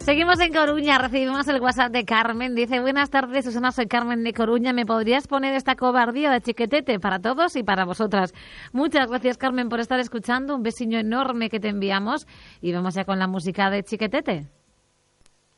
Seguimos en Coruña, recibimos el WhatsApp de Carmen. Dice, buenas tardes, Susana, soy Carmen de Coruña. ¿Me podrías poner esta cobardía de Chiquetete para todos y para vosotras? Muchas gracias, Carmen, por estar escuchando. Un besiño enorme que te enviamos. Y vamos ya con la música de Chiquetete.